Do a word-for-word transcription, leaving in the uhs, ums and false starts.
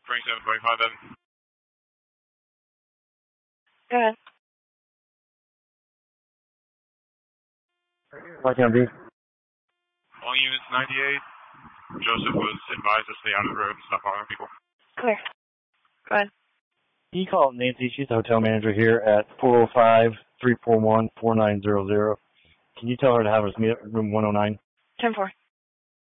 twenty-seven twenty-five then. Go ahead. What can I be? All units ninety-eight. Joseph was advised to stay out of the road and stop bothering people. Clear. Go ahead. Can you call Nancy? She's the hotel manager here at four oh five, three four one, four nine zero zero. Can you tell her to have us meet at room one oh nine? ten four.